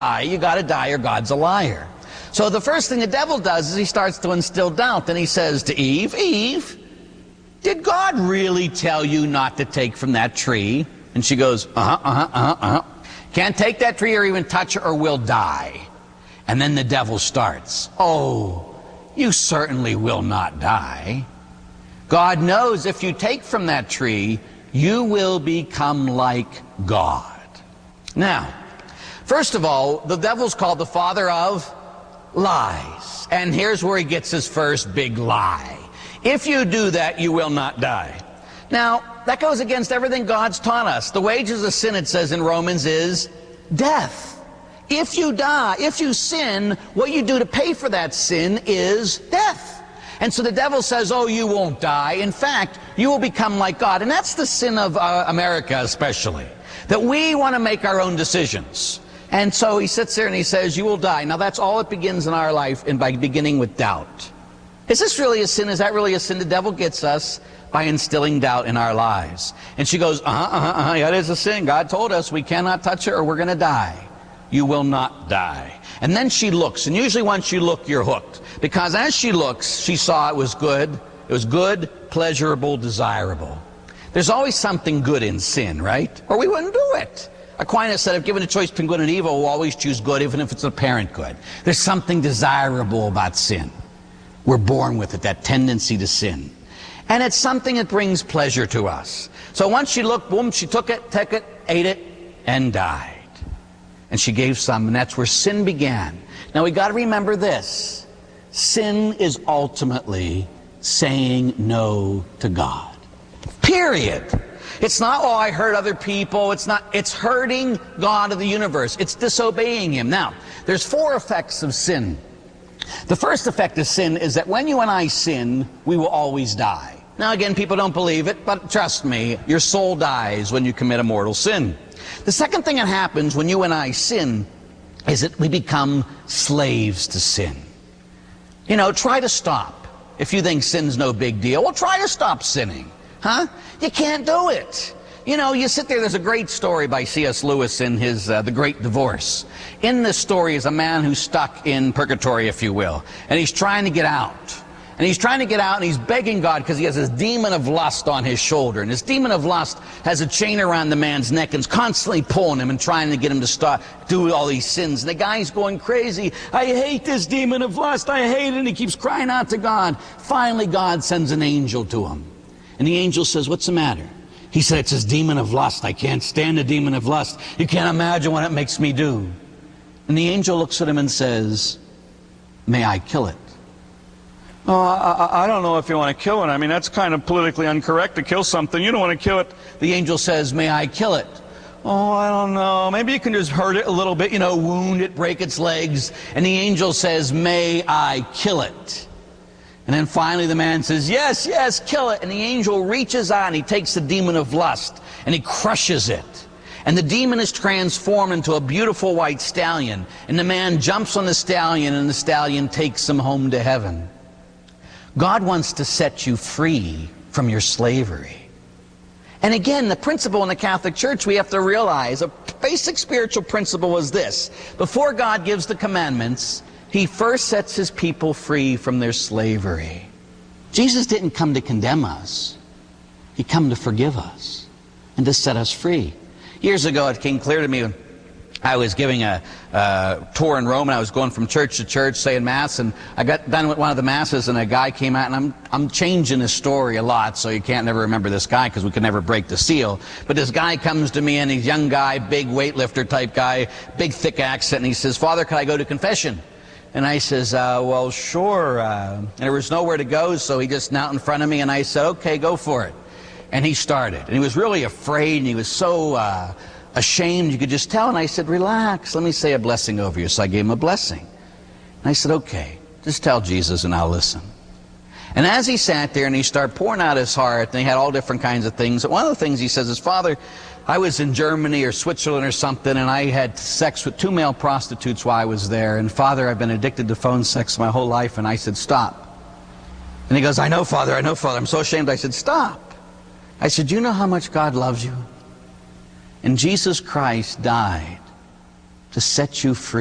You gotta die or God's a liar. So the first thing the devil does is he starts to instill doubt. And he says to Eve, Eve, did God really tell you not to take from that tree? And she goes, can't take that tree or even touch it or we'll die. And then the devil starts, oh, you certainly will not die. God knows if you take from that tree, you will become like God. Now, first of all, the devil's called the father of lies. And here's where he gets his first big lie. If you do that, you will not die. Now, that goes against everything God's taught us. The wages of sin, it says in Romans, is death. If you die, if you sin, what you do to pay for that sin is death. And so the devil says, oh, you won't die. In fact, you will become like God. And that's the sin of America especially, that we want to make our own decisions. And so he sits there and he says, you will die. Now that's all it begins in our life, and by beginning with doubt. Is this really a sin? Is that really a sin? The devil gets us by instilling doubt in our lives. And she goes, yeah, it is a sin. God told us we cannot touch it or we're going to die. You will not die. And then she looks, and usually once you look, you're hooked. Because as she looks, she saw it was good. It was good, pleasurable, desirable. There's always something good in sin, right? Or we wouldn't do it. Aquinas said if given a choice between good and evil, we'll always choose good, even if it's an apparent good. There's something desirable about sin. We're born with it, that tendency to sin. And it's something that brings pleasure to us. So once she looked, boom, she took it, ate it, and died. And she gave some, and that's where sin began. Now we got to remember this. Sin is ultimately saying no to God. Period. It's not, oh, I hurt other people. It's not. It's hurting God of the universe. It's disobeying Him. Now, there's 4 effects of sin. The first effect of sin is that when you and I sin, we will always die. Now, again, people don't believe it, but trust me, your soul dies when you commit a mortal sin. The second thing that happens when you and I sin is that we become slaves to sin. You know, try to stop. If you think sin's no big deal, well, try to stop sinning. Huh? You can't do it. You know, you sit there, there's a great story by C.S. Lewis in his The Great Divorce. In this story is a man who's stuck in purgatory, if you will, and he's trying to get out. And he's trying to get out, and he's begging God because he has this demon of lust on his shoulder. And this demon of lust has a chain around the man's neck and is constantly pulling him and trying to get him to stop do all these sins. And the guy's going crazy. I hate this demon of lust. I hate it. And he keeps crying out to God. Finally, God sends an angel to him. And the angel says, what's the matter? He said, it's this demon of lust. I can't stand the demon of lust. You can't imagine what it makes me do. And the angel looks at him and says, may I kill it? Oh, I don't know if you want to kill it. I mean, that's kind of politically incorrect to kill something. You don't want to kill it. The angel says, may I kill it? Oh, I don't know. Maybe you can just hurt it a little bit, you know, wound it, break its legs. And the angel says, may I kill it? And then finally the man says, yes, yes, kill it. And the angel reaches out and he takes the demon of lust and he crushes it. And the demon is transformed into a beautiful white stallion. And the man jumps on the stallion and the stallion takes him home to heaven. God wants to set you free from your slavery. And again, the principle in the Catholic Church we have to realize, a basic spiritual principle is this. Before God gives the commandments, He first sets His people free from their slavery. Jesus didn't come to condemn us. He came to forgive us and to set us free. Years ago, it came clear to me when I was giving a tour in Rome, and I was going from church to church saying Mass, and I got done with one of the Masses, and a guy came out, and I'm changing his story a lot, so you can't never remember this guy, because we could never break the seal. But this guy comes to me, and he's a young guy, big weightlifter type guy, big thick accent, and he says, Father, could I go to confession? And I says, well, sure. And there was nowhere to go, so he just knelt in front of me, and I said, okay, go for it. And he started. And he was really afraid, and he was so ashamed, you could just tell. And I said, relax, let me say a blessing over you. So I gave him a blessing. And I said, okay, just tell Jesus and I'll listen. And as he sat there and he started pouring out his heart, and he had all different kinds of things. One of the things he says is, Father, I was in Germany or Switzerland or something, and I had sex with 2 male prostitutes while I was there. And Father, I've been addicted to phone sex my whole life. And I said, stop. And he goes, I know, Father, I'm so ashamed. I said, stop. I said, do you know how much God loves you? And Jesus Christ died to set you free.